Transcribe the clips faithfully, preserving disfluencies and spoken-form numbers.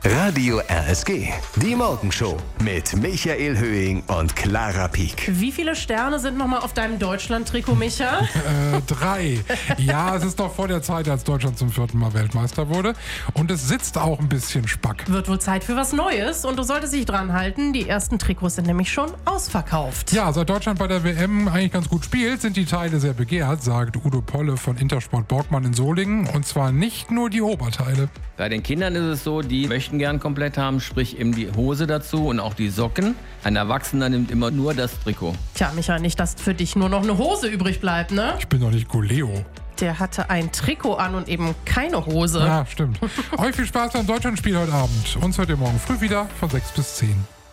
Radio R S G, die Morgenshow mit Michael Höhing und Clara Pieck. Wie viele Sterne sind nochmal auf deinem Deutschland-Trikot, Micha? Äh, drei. Ja, es ist doch vor der Zeit, als Deutschland zum vierten Mal Weltmeister wurde. Und es sitzt auch ein bisschen spack. Wird wohl Zeit für was Neues und du solltest dich dran halten. Die ersten Trikots sind nämlich schon ausverkauft. Ja, seit Deutschland bei der W M eigentlich ganz gut spielt, sind die Teile sehr begehrt, sagt Udo Polle von Intersport Borgmann in Solingen. Und zwar nicht nur die Oberteile. Bei den Kindern ist es so, die möchten gern komplett haben, sprich eben die Hose dazu und auch die Socken. Ein Erwachsener nimmt immer nur das Trikot. Tja, Micha, nicht, dass für dich nur noch eine Hose übrig bleibt, ne? Ich bin doch nicht Goleo. Der hatte ein Trikot an und eben keine Hose. Ja, stimmt. Euch viel Spaß beim Deutschlandspiel heute Abend. Uns hört ihr morgen früh wieder von sechs bis zehn.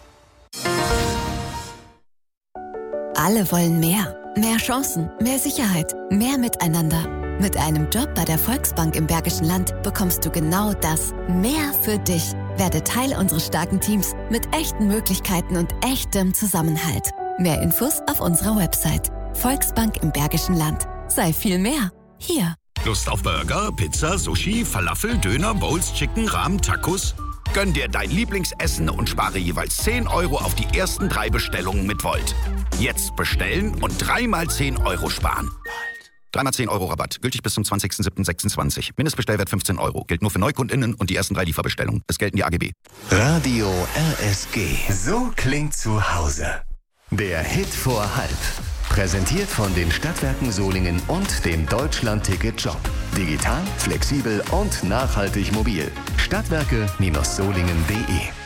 Alle wollen mehr. Mehr Chancen, mehr Sicherheit, mehr Miteinander. Mit einem Job bei der Volksbank im Bergischen Land bekommst du genau das. Mehr für dich. Werde Teil unseres starken Teams mit echten Möglichkeiten und echtem Zusammenhalt. Mehr Infos auf unserer Website. Volksbank im Bergischen Land. Sei viel mehr. Hier. Lust auf Burger, Pizza, Sushi, Falafel, Döner, Bowls, Chicken, Rahmen, Tacos? Gönn dir dein Lieblingsessen und spare jeweils zehn Euro auf die ersten drei Bestellungen mit Volt. Jetzt bestellen und dreimal zehn Euro sparen. Dreimal zehn Euro Rabatt. Gültig bis zum zwanzigsten siebten sechsundzwanzig. Mindestbestellwert fünfzehn Euro. Gilt nur für NeukundInnen und die ersten drei Lieferbestellungen. Es gelten die A G B. Radio R S G. So klingt zu Hause. Der Hit vor halb. Präsentiert von den Stadtwerken Solingen und dem Deutschland-Ticket-Job. Digital, flexibel und nachhaltig mobil. Stadtwerke Solingen punkt de